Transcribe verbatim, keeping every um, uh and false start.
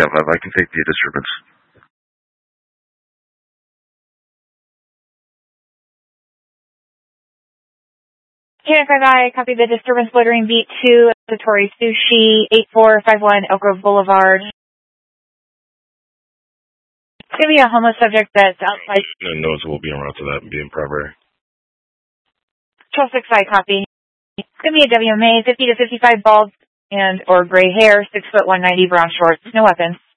Yeah, I, I can take the disturbance. K five I, copy the disturbance loitering beat two, Satori Sushi, eight four five one Elk Grove Boulevard. It's going to be a homeless subject that's outside. No, no, so we'll be en route to that and be in Primary. Control six I, copy. It's going to be a W M A, fifty to fifty-five bald and or gray hair, six foot one ninety, brown shorts, no weapons.